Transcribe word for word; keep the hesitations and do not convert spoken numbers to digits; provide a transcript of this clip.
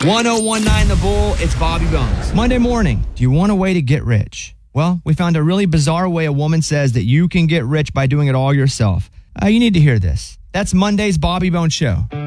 one oh one nine The Bull, it's Bobby Bones. Monday morning, do you want a way to get rich? Well, we found a really bizarre way a woman says that you can get rich by doing it all yourself. Uh, you need to hear this. That's Monday's Bobby Bones Show.